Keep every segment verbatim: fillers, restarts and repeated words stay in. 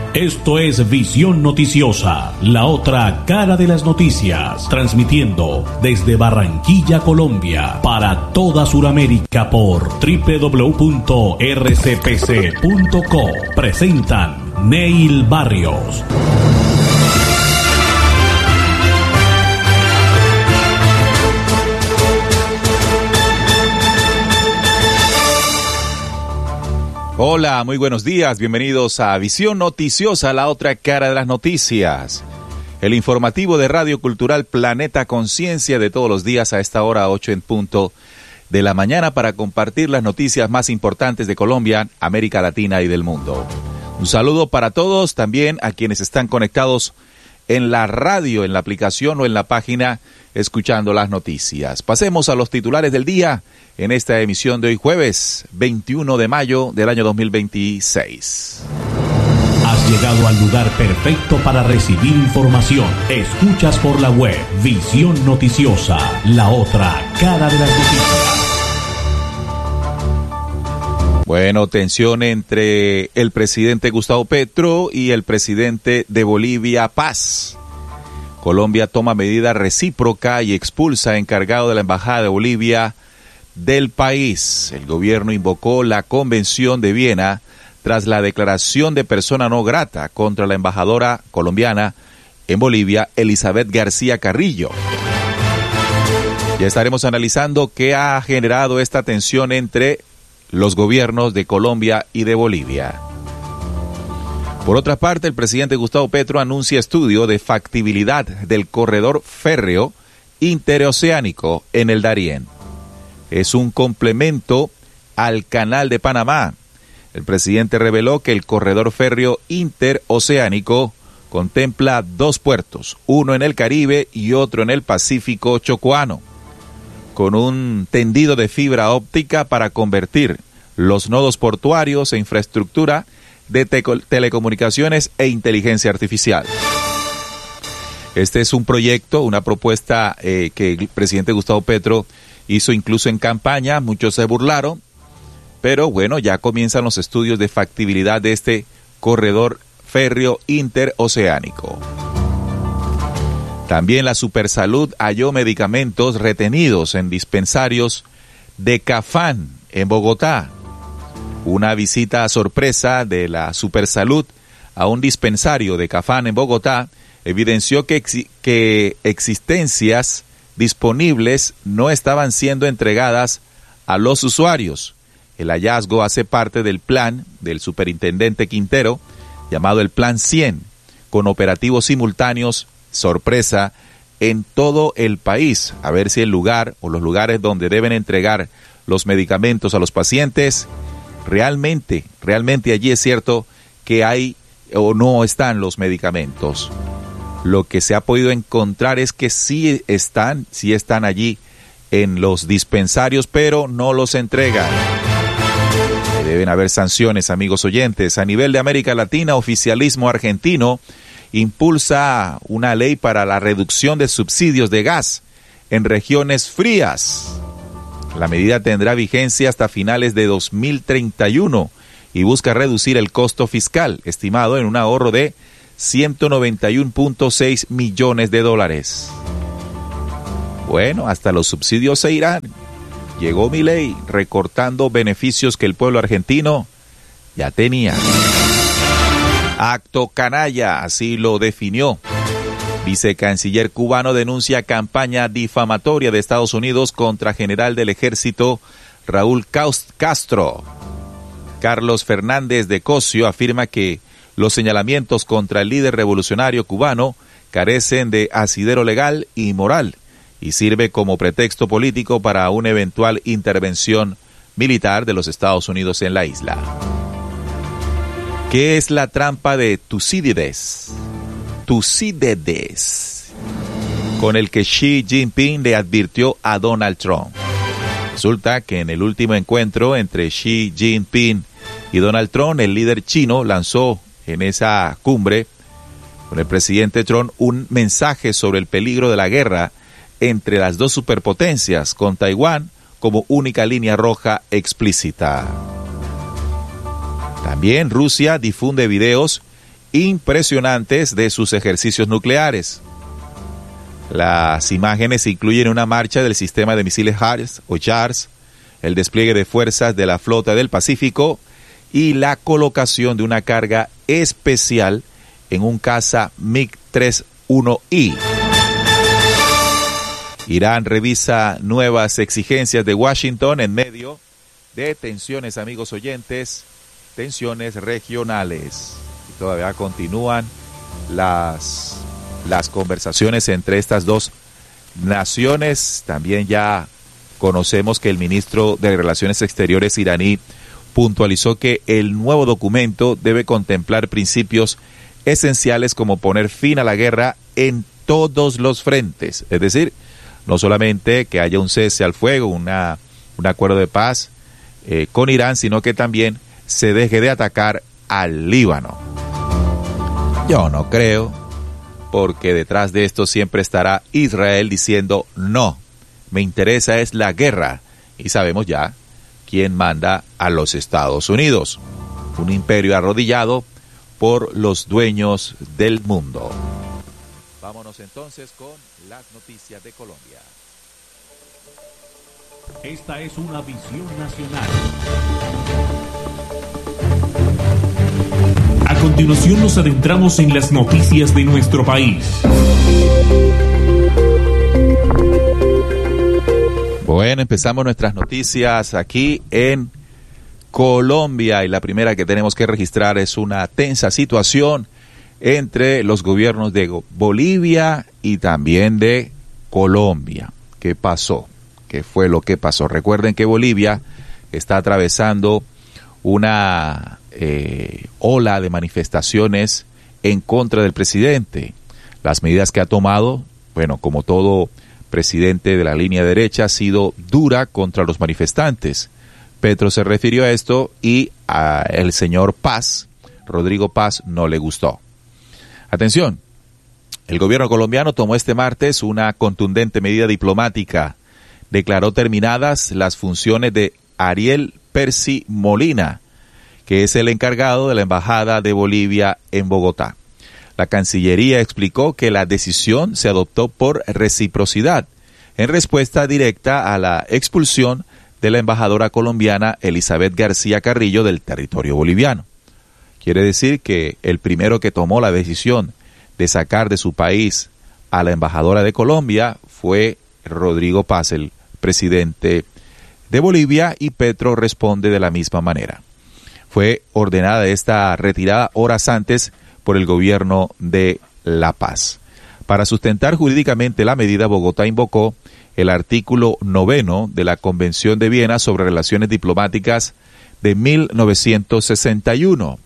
Esto es Visión Noticiosa, la otra cara de las noticias, transmitiendo desde Barranquilla, Colombia, para toda Sudamérica por doble u doble u doble u punto r c p c punto co. Presentan Neil Barrios. Hola, muy buenos días, bienvenidos a Visión Noticiosa, la otra cara de las noticias. El informativo de Radio Cultural Planeta Conciencia de todos los días a esta hora, ocho en punto de la mañana, para compartir las noticias más importantes de Colombia, América Latina y del mundo. Un saludo para todos, también a quienes están conectados en la radio, en la aplicación o en la página, escuchando las noticias. Pasemos a los titulares del día en esta emisión de hoy jueves veintiuno de mayo del año dos mil veintiséis. Has llegado al lugar perfecto para recibir información. Escuchas por la web Visión Noticiosa, la otra cara de las noticias. Bueno, tensión entre el presidente Gustavo Petro y el presidente de Bolivia, Paz. Colombia toma medida recíproca y expulsa a encargado de la Embajada de Bolivia del país. El gobierno invocó la Convención de Viena tras la declaración de persona no grata contra la embajadora colombiana en Bolivia, Elizabeth García Carrillo. Ya estaremos analizando qué ha generado esta tensión entre los gobiernos de Colombia y de Bolivia. Por otra parte, el presidente Gustavo Petro anuncia estudio de factibilidad del corredor férreo interoceánico en el Darién. Es un complemento al Canal de Panamá. El presidente reveló que el corredor férreo interoceánico contempla dos puertos, uno en el Caribe y otro en el Pacífico chocuano, con un tendido de fibra óptica para convertir los nodos portuarios e infraestructura de te- telecomunicaciones e inteligencia artificial. Este es un proyecto, una propuesta eh, que el presidente Gustavo Petro hizo incluso en campaña. Muchos se burlaron, pero bueno, ya comienzan los estudios de factibilidad de este corredor férreo interoceánico. También la Supersalud halló medicamentos retenidos en dispensarios de Cafán en Bogotá. Una visita sorpresa de la Supersalud a un dispensario de Cafán en Bogotá evidenció que, ex- que existencias disponibles no estaban siendo entregadas a los usuarios. El hallazgo hace parte del plan del superintendente Quintero, llamado el Plan cien, con operativos simultáneos, sorpresa, en todo el país, a ver si el lugar o los lugares donde deben entregar los medicamentos a los pacientes, realmente, realmente allí es cierto que hay o no están los medicamentos. Lo que se ha podido encontrar es que sí están, sí están allí en los dispensarios, pero no los entregan. Deben haber sanciones, amigos oyentes. A nivel de América Latina, oficialismo argentino impulsa una ley para la reducción de subsidios de gas en regiones frías. La medida tendrá vigencia hasta finales de dos mil treinta y uno y busca reducir el costo fiscal, estimado en un ahorro de ciento noventa y uno punto seis millones de dólares. Bueno, hasta los subsidios se irán. Llegó Milei recortando beneficios que el pueblo argentino ya tenía. Acto canalla, así lo definió. Vicecanciller cubano denuncia campaña difamatoria de Estados Unidos contra general del ejército Raúl Castro. Carlos Fernández de Cosio afirma que los señalamientos contra el líder revolucionario cubano carecen de asidero legal y moral y sirve como pretexto político para una eventual intervención militar de los Estados Unidos en la isla. ¿Qué es la trampa de Tucídides? Tucídides, con el que Xi Jinping le advirtió a Donald Trump. Resulta que en el último encuentro entre Xi Jinping y Donald Trump, el líder chino lanzó en esa cumbre con el presidente Trump un mensaje sobre el peligro de la guerra entre las dos superpotencias, con Taiwán como única línea roja explícita. También Rusia difunde videos impresionantes de sus ejercicios nucleares. Las imágenes incluyen una marcha del sistema de misiles HARS o JARS, el despliegue de fuerzas de la flota del Pacífico y la colocación de una carga especial en un caza MiG treinta y uno I. Irán revisa nuevas exigencias de Washington en medio de tensiones, amigos oyentes, tensiones regionales. Y todavía continúan las, las conversaciones entre estas dos naciones. También ya conocemos que el ministro de Relaciones Exteriores iraní puntualizó que el nuevo documento debe contemplar principios esenciales como poner fin a la guerra en todos los frentes. Es decir, no solamente que haya un cese al fuego, una, un acuerdo de paz eh, con Irán, sino que también se deje de atacar al Líbano. Yo no creo, porque detrás de esto siempre estará Israel diciendo no, me interesa es la guerra. Y sabemos ya quién manda a los Estados Unidos, un imperio arrodillado por los dueños del mundo. Vámonos entonces con las noticias de Colombia. Esta es una visión nacional. A continuación nos adentramos en las noticias de nuestro país. Bueno, empezamos nuestras noticias aquí en Colombia y la primera que tenemos que registrar es una tensa situación entre los gobiernos de Bolivia y también de Colombia. ¿Qué pasó? ¿Qué fue lo que pasó? Recuerden que Bolivia está atravesando una eh, ola de manifestaciones en contra del presidente. Las medidas que ha tomado, bueno, como todo presidente de la línea derecha, ha sido dura contra los manifestantes. Petro se refirió a esto y a el señor Paz, Rodrigo Paz, no le gustó. Atención, el gobierno colombiano tomó este martes una contundente medida diplomática. Declaró terminadas las funciones de Ariel Percy Molina, que es el encargado de la Embajada de Bolivia en Bogotá. La Cancillería explicó que la decisión se adoptó por reciprocidad, en respuesta directa a la expulsión de la embajadora colombiana Elizabeth García Carrillo del territorio boliviano. Quiere decir que el primero que tomó la decisión de sacar de su país a la embajadora de Colombia fue Rodrigo Paz, el presidente de Bolivia, y Petro responde de la misma manera. Fue ordenada esta retirada horas antes por el gobierno de La Paz. Para sustentar jurídicamente la medida, Bogotá invocó el artículo noveno de la Convención de Viena sobre Relaciones Diplomáticas de mil novecientos sesenta y uno.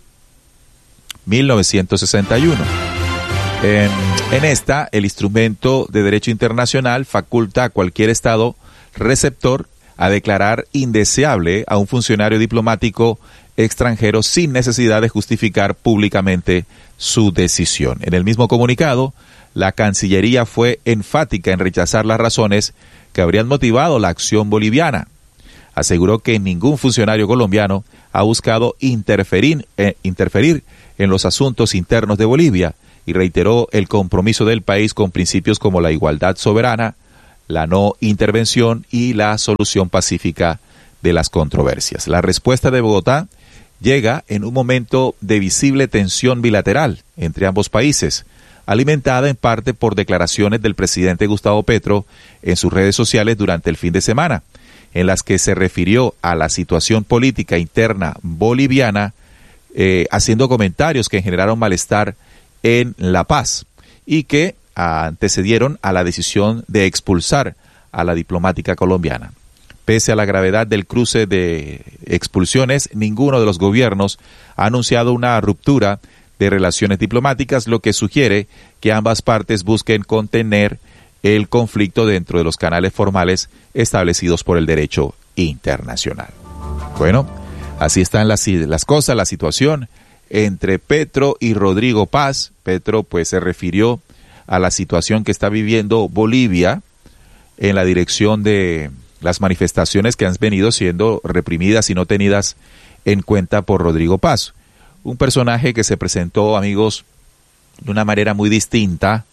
mil novecientos sesenta y uno. En, en esta, el instrumento de derecho internacional faculta a cualquier Estado receptor a declarar indeseable a un funcionario diplomático extranjero sin necesidad de justificar públicamente su decisión. En el mismo comunicado, la Cancillería fue enfática en rechazar las razones que habrían motivado la acción boliviana. Aseguró que ningún funcionario colombiano ha buscado interferir, eh, interferir en los asuntos internos de Bolivia y reiteró el compromiso del país con principios como la igualdad soberana, la no intervención y la solución pacífica de las controversias. La respuesta de Bogotá llega en un momento de visible tensión bilateral entre ambos países, alimentada en parte por declaraciones del presidente Gustavo Petro en sus redes sociales durante el fin de semana, en las que se refirió a la situación política interna boliviana, eh, haciendo comentarios que generaron malestar en La Paz y que antecedieron a la decisión de expulsar a la diplomática colombiana. Pese a la gravedad del cruce de expulsiones, ninguno de los gobiernos ha anunciado una ruptura de relaciones diplomáticas, lo que sugiere que ambas partes busquen contener el conflicto dentro de los canales formales establecidos por el derecho internacional. Bueno, así están las, las cosas, la situación entre Petro y Rodrigo Paz. Petro pues se refirió a la situación que está viviendo Bolivia en la dirección de las manifestaciones que han venido siendo reprimidas y no tenidas en cuenta por Rodrigo Paz. un personaje que se presentó, amigos, de una manera muy distinta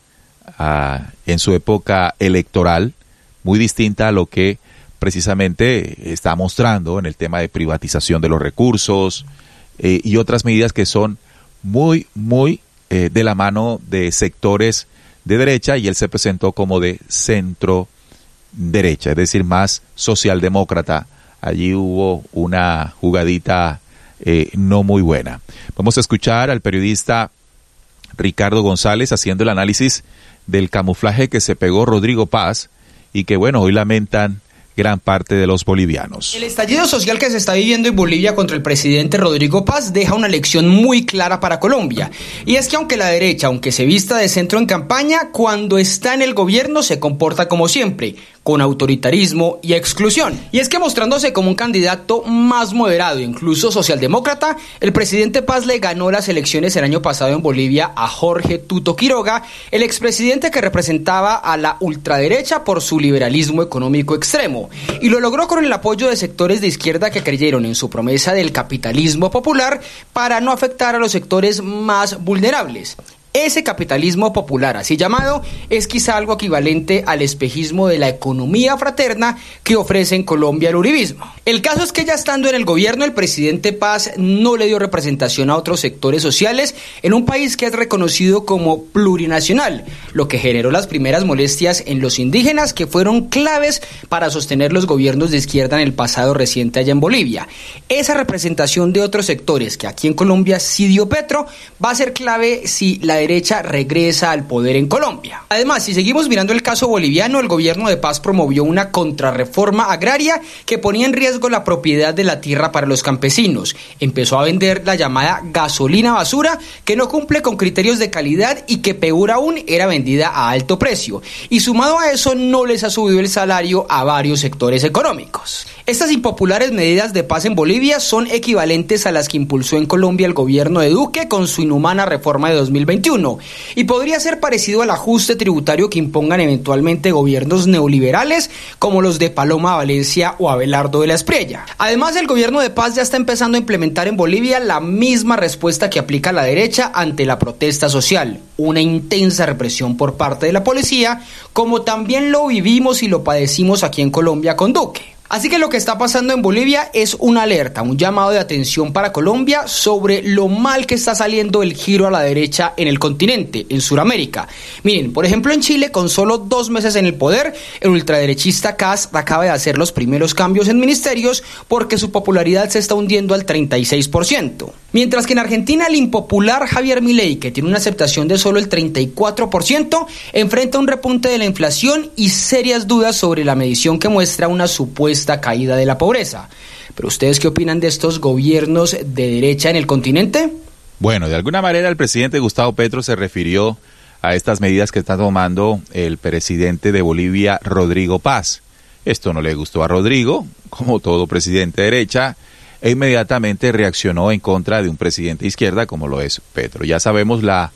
uh, en su época electoral, muy distinta a lo que precisamente está mostrando en el tema de privatización de los recursos eh, y otras medidas que son muy, muy eh, de la mano de sectores de derecha, y él se presentó como de centro derecha, es decir, más socialdemócrata. Allí hubo una jugadita eh, no muy buena. Vamos a escuchar al periodista Ricardo González haciendo el análisis del camuflaje que se pegó Rodrigo Paz y que, bueno, hoy lamentan gran parte de los bolivianos. El estallido social que se está viviendo en Bolivia contra el presidente Rodrigo Paz deja una lección muy clara para Colombia. Y es que aunque la derecha, aunque se vista de centro en campaña, cuando está en el gobierno se comporta como siempre, con autoritarismo y exclusión. Y es que mostrándose como un candidato más moderado, incluso socialdemócrata, el presidente Paz le ganó las elecciones el año pasado en Bolivia a Jorge Tuto Quiroga, el expresidente que representaba a la ultraderecha por su liberalismo económico extremo. Y lo logró con el apoyo de sectores de izquierda que creyeron en su promesa del capitalismo popular para no afectar a los sectores más vulnerables. Ese capitalismo popular, así llamado, es quizá algo equivalente al espejismo de la economía fraterna que ofrece en Colombia el uribismo. El caso es que ya estando en el gobierno, el presidente Paz no le dio representación a otros sectores sociales en un país que es reconocido como plurinacional, lo que generó las primeras molestias en los indígenas que fueron claves para sostener los gobiernos de izquierda en el pasado reciente allá en Bolivia. Esa representación de otros sectores que aquí en Colombia sí dio Petro va a ser clave si la derecha regresa al poder en Colombia. Además, si seguimos mirando el caso boliviano, el gobierno de Paz promovió una contrarreforma agraria que ponía en riesgo la propiedad de la tierra para los campesinos. Empezó a vender la llamada gasolina basura, que no cumple con criterios de calidad y que peor aún era vendida a alto precio. Y sumado a eso, no les ha subido el salario a varios sectores económicos. Estas impopulares medidas de Paz en Bolivia son equivalentes a las que impulsó en Colombia el gobierno de Duque con su inhumana reforma de dos mil veintiuno, y podría ser parecido al ajuste tributario que impongan eventualmente gobiernos neoliberales como los de Paloma Valencia o Abelardo de la Espriella. Además, el gobierno de Paz ya está empezando a implementar en Bolivia la misma respuesta que aplica la derecha ante la protesta social, una intensa represión por parte de la policía, como también lo vivimos y lo padecimos aquí en Colombia con Duque. Así que lo que está pasando en Bolivia es una alerta, un llamado de atención para Colombia sobre lo mal que está saliendo el giro a la derecha en el continente, en Sudamérica. Miren, por ejemplo en Chile, con solo dos meses en el poder, el ultraderechista Kast acaba de hacer los primeros cambios en ministerios porque su popularidad se está hundiendo al treinta y seis por ciento. Mientras que en Argentina el impopular Javier Milei, que tiene una aceptación de solo el treinta y cuatro por ciento, enfrenta un repunte de la inflación y serias dudas sobre la medición que muestra una supuesta caída de la pobreza. ¿Pero ustedes qué opinan de estos gobiernos de derecha en el continente? Bueno, de alguna manera el presidente Gustavo Petro se refirió a estas medidas que está tomando el presidente de Bolivia, Rodrigo Paz. Esto no le gustó a Rodrigo, como todo presidente de derecha, e inmediatamente reaccionó en contra de un presidente de izquierda como lo es Petro. Ya sabemos la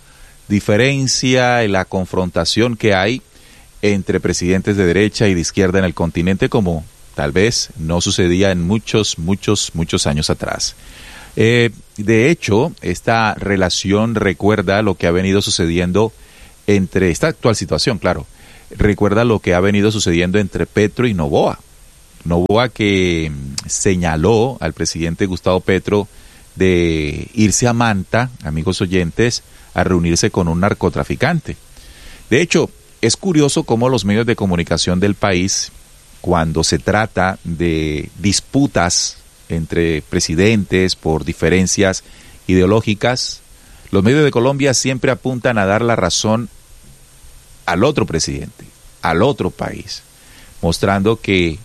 diferencia y la confrontación que hay entre presidentes de derecha y de izquierda en el continente, como tal vez no sucedía en muchos, muchos, muchos años atrás. Eh, de hecho, esta relación recuerda lo que ha venido sucediendo entre, esta actual situación, claro, recuerda lo que ha venido sucediendo entre Petro y Noboa. Noboa que señaló al presidente Gustavo Petro de irse a Manta, amigos oyentes, a reunirse con un narcotraficante. De hecho, es curioso cómo los medios de comunicación del país, cuando se trata de disputas entre presidentes por diferencias ideológicas, los medios de Colombia siempre apuntan a dar la razón al otro presidente, al otro país, mostrando que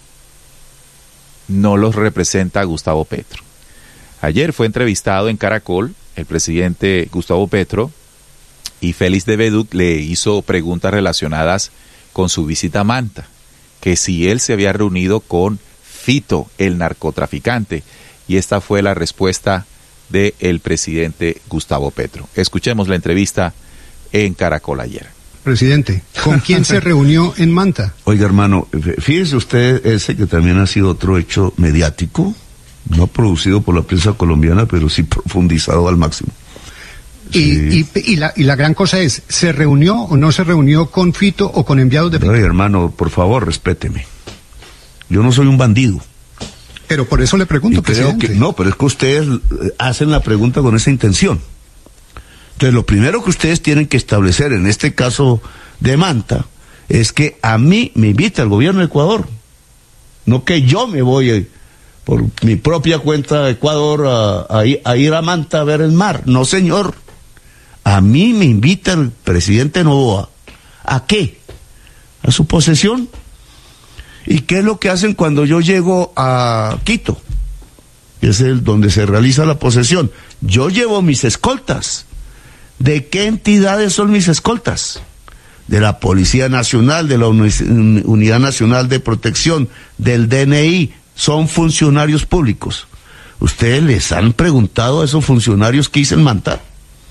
no los representa Gustavo Petro. Ayer fue entrevistado en Caracol el presidente Gustavo Petro y Félix de Beduc le hizo preguntas relacionadas con su visita a Manta, que si él se había reunido con Fito, el narcotraficante, y esta fue la respuesta del presidente Gustavo Petro. Escuchemos la entrevista en Caracol ayer. Presidente, ¿con quién se reunió en Manta? Oiga, hermano, fíjese usted ese que también ha sido otro hecho mediático no producido por la prensa colombiana, pero sí profundizado al máximo. Y, sí. y, y, la, y la gran cosa es, ¿se reunió o no se reunió con Fito o con enviados de Fito? Ay, hermano, por favor, respéteme. Yo no soy un bandido. Pero por eso le pregunto, y creo presidente. que, no, pero es que ustedes hacen la pregunta con esa intención. Entonces, lo primero que ustedes tienen que establecer, en este caso de Manta, es que a mí me invita el gobierno de Ecuador. No que yo me voy por mi propia cuenta a Ecuador a, a, a ir a Manta a ver el mar. No, señor. A mí me invita el presidente Noboa. ¿A qué? A su posesión. ¿Y qué es lo que hacen cuando yo llego a Quito? Que es el donde se realiza la posesión. Yo llevo mis escoltas. ¿De qué entidades son mis escoltas? De la Policía Nacional, de la Unidad Nacional de Protección, del D N I. Son funcionarios públicos. ¿Ustedes les han preguntado a esos funcionarios qué hice en Manta?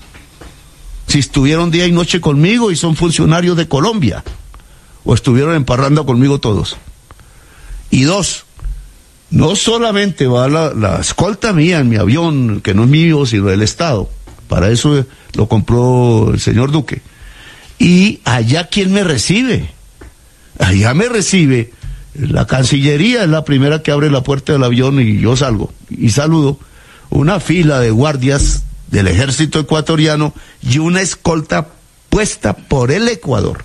Si estuvieron día y noche conmigo y son funcionarios de Colombia, o estuvieron en parranda conmigo todos. Y dos, no solamente va la, la escolta mía en mi avión, que no es mío, sino del Estado. Para eso lo compró el señor Duque. Y allá, ¿quién me recibe? Allá me recibe la Cancillería, es la primera que abre la puerta del avión y yo salgo y saludo. Una fila de guardias del ejército ecuatoriano y una escolta puesta por el Ecuador.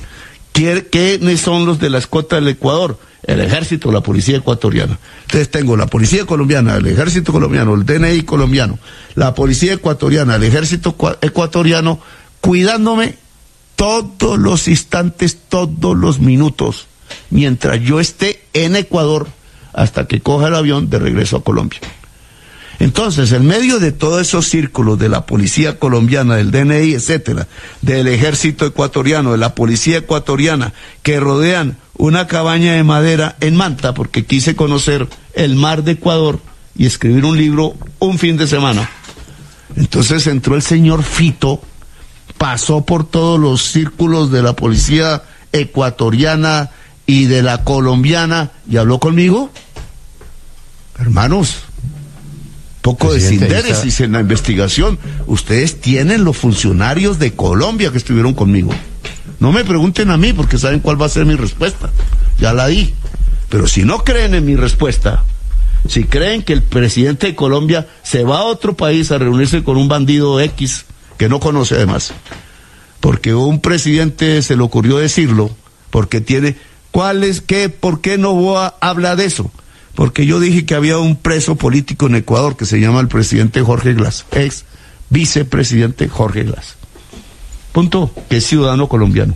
¿Quiénes son los de la escolta del Ecuador? El ejército, la policía ecuatoriana. Entonces tengo la policía colombiana, el ejército colombiano, el D N I colombiano, la policía ecuatoriana, el ejército ecuatoriano, cuidándome todos los instantes, todos los minutos, mientras yo esté en Ecuador, hasta que coja el avión de regreso a Colombia. Entonces, en medio de todos esos círculos de la policía colombiana, del D N I, etcétera, del ejército ecuatoriano, de la policía ecuatoriana, que rodean una cabaña de madera en Manta, porque quise conocer el mar de Ecuador y escribir un libro un fin de semana. Entonces entró el señor Fito, pasó por todos los círculos de la policía ecuatoriana y de la colombiana y habló conmigo. Hermanos, poco de sindéresis en la investigación. Ustedes tienen los funcionarios de Colombia que estuvieron conmigo. No me pregunten a mí porque saben cuál va a ser mi respuesta. Ya la di. Pero si no creen en mi respuesta, si creen que el presidente de Colombia se va a otro país a reunirse con un bandido X que no conoce además, porque un presidente se le ocurrió decirlo, porque tiene, ¿cuál es, qué, por qué Noboa habla de eso? Porque yo dije que había un preso político en Ecuador que se llama el presidente Jorge Glass, ex vicepresidente Jorge Glass. Punto, que es ciudadano colombiano.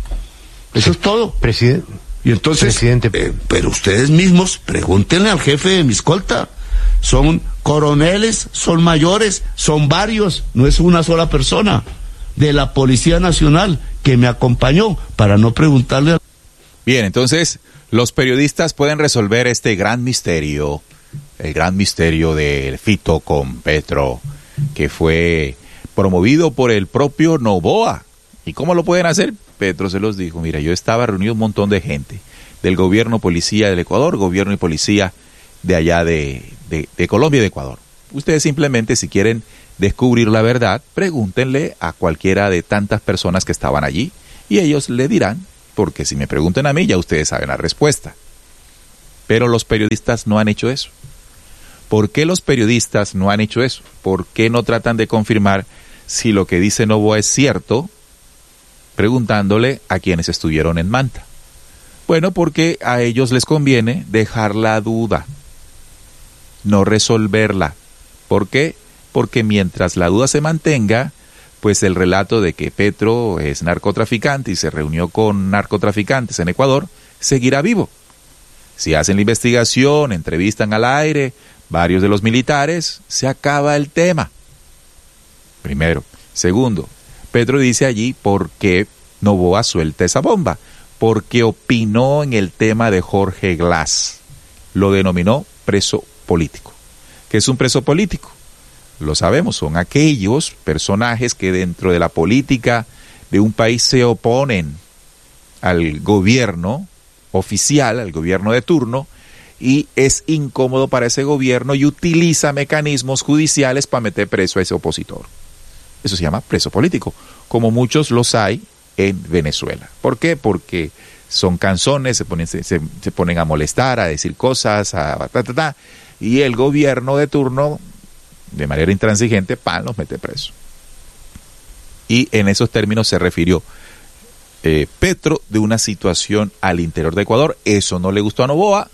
Eso es todo. Presidente. Y entonces, Presidente. Eh, pero ustedes mismos pregúntenle al jefe de mi escolta. Son coroneles, son mayores, son varios, no es una sola persona de la Policía Nacional que me acompañó para no preguntarle a... Bien, entonces los periodistas pueden resolver este gran misterio, el gran misterio del Fito con Petro, que fue promovido por el propio Noboa. ¿Y cómo lo pueden hacer? Petro se los dijo, mira, yo estaba reunido un montón de gente del gobierno policía del Ecuador, gobierno y policía de allá de, de, de Colombia y de Ecuador. Ustedes simplemente, si quieren descubrir la verdad, pregúntenle a cualquiera de tantas personas que estaban allí y ellos le dirán, porque si me preguntan a mí ya ustedes saben la respuesta. Pero los periodistas no han hecho eso. ¿Por qué los periodistas no han hecho eso? ¿Por qué no tratan de confirmar si lo que dice Noboa es cierto, preguntándole a quienes estuvieron en Manta? Bueno, porque a ellos les conviene dejar la duda, no resolverla. ¿Por qué? Porque mientras la duda se mantenga, pues el relato de que Petro es narcotraficante y se reunió con narcotraficantes en Ecuador seguirá vivo. Si hacen la investigación, entrevistan al aire varios de los militares, se acaba el tema. Primero. Segundo, Petro dice allí por qué Noboa suelta esa bomba, porque opinó en el tema de Jorge Glass. Lo denominó preso político. ¿Qué es un preso político? Lo sabemos, son aquellos personajes que dentro de la política de un país se oponen al gobierno oficial, al gobierno de turno, y es incómodo para ese gobierno y utiliza mecanismos judiciales para meter preso a ese opositor. Eso se llama preso político, como muchos los hay en Venezuela. ¿Por qué? Porque son canzones, se ponen, se, se, se ponen a molestar, a decir cosas, a ta, ta, ta, y el gobierno de turno, de manera intransigente, pan, los mete preso. Y en esos términos se refirió eh, Petro de una situación al interior de Ecuador. Eso no le gustó a Noboa,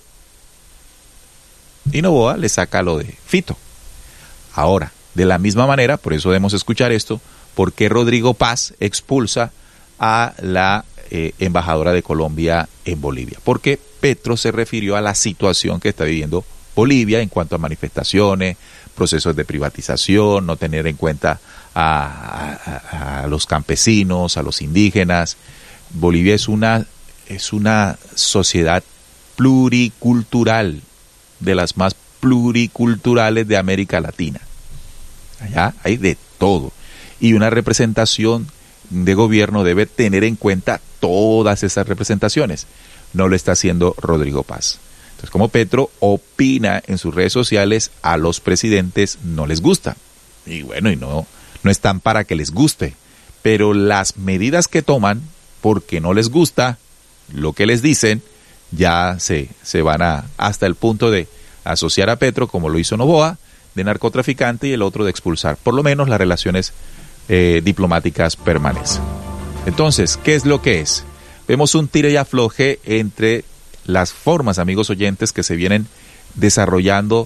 y Noboa le saca lo de Fito. Ahora, de la misma manera, por eso debemos escuchar esto, ¿por qué Rodrigo Paz expulsa a la eh, embajadora de Colombia en Bolivia? Porque Petro se refirió a la situación que está viviendo Bolivia en cuanto a manifestaciones, procesos de privatización, no tener en cuenta a, a, a los campesinos, a los indígenas. Bolivia es una, es una sociedad pluricultural, de las más pluriculturales de América Latina. Allá hay de todo. Y una representación de gobierno debe tener en cuenta todas esas representaciones. No lo está haciendo Rodrigo Paz. Entonces, como Petro opina en sus redes sociales, a los presidentes no les gusta. Y bueno, y no, no están para que les guste. Pero las medidas que toman, porque no les gusta lo que les dicen, ya se, se van a hasta el punto de asociar a Petro, como lo hizo Noboa, de narcotraficante, y el otro de expulsar. Por lo menos las relaciones eh, diplomáticas permanecen. Entonces, ¿qué es lo que es? Vemos un tire y afloje entre las formas, amigos oyentes, que se vienen desarrollando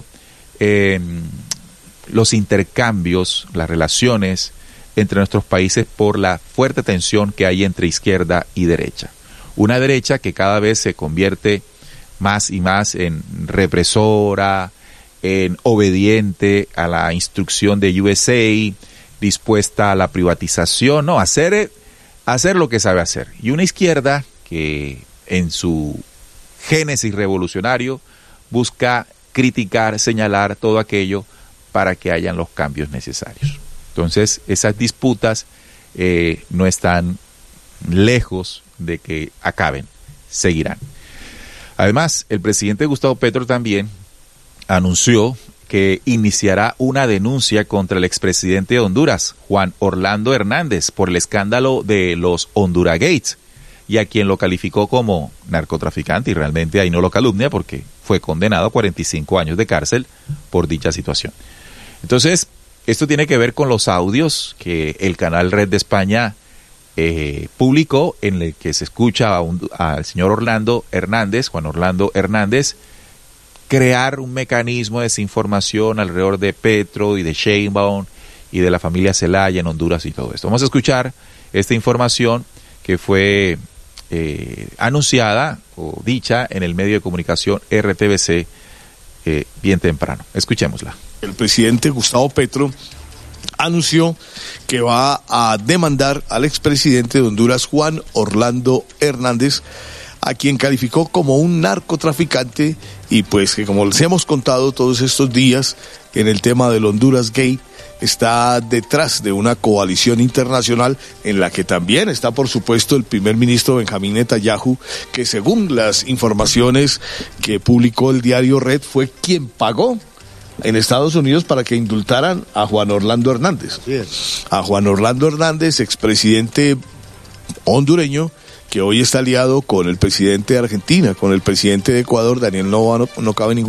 en los intercambios, las relaciones entre nuestros países por la fuerte tensión que hay entre izquierda y derecha. Una derecha que cada vez se convierte más y más en represora, en obediente a la instrucción de U S A, dispuesta a la privatización, no, hacer, hacer lo que sabe hacer. Y una izquierda que en su génesis revolucionario busca criticar, señalar todo aquello para que hayan los cambios necesarios. Entonces, esas disputas eh, no están lejos de que acaben, seguirán. Además, el presidente Gustavo Petro también anunció que iniciará una denuncia contra el expresidente de Honduras, Juan Orlando Hernández, por el escándalo de los Honduras Gates, y a quien lo calificó como narcotraficante, y realmente ahí no lo calumnia porque fue condenado a cuarenta y cinco años de cárcel por dicha situación. Entonces, esto tiene que ver con los audios que el canal Red de España eh, publicó, en el que se escucha a un, al señor Orlando Hernández, Juan Orlando Hernández, crear un mecanismo de desinformación alrededor de Petro y de Sheinbaum y de la familia Zelaya en Honduras y todo esto. Vamos a escuchar esta información que fue eh, anunciada o dicha en el medio de comunicación R T V C eh, bien temprano. Escuchémosla. El presidente Gustavo Petro anunció que va a demandar al expresidente de Honduras, Juan Orlando Hernández, a quien calificó como un narcotraficante, y pues que, como les hemos contado todos estos días en el tema del Honduras Gate, está detrás de una coalición internacional en la que también está, por supuesto, el primer ministro Benjamín Netanyahu, que según las informaciones que publicó el diario Red, fue quien pagó en Estados Unidos para que indultaran a Juan Orlando Hernández. A Juan Orlando Hernández, expresidente hondureño, que hoy está aliado con el presidente de Argentina, con el presidente de Ecuador, Daniel Noboa, no, no cabe ningún